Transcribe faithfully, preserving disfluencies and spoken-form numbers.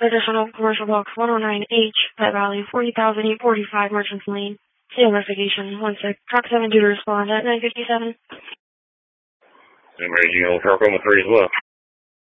Additional commercial box one oh nine H, Pet Valley, forty thousand eight hundred forty-five Merchants Lane. Sale investigation, one six. Truck seven due to respond at nine fifty-seven. Emerging Old Truck on the three as well.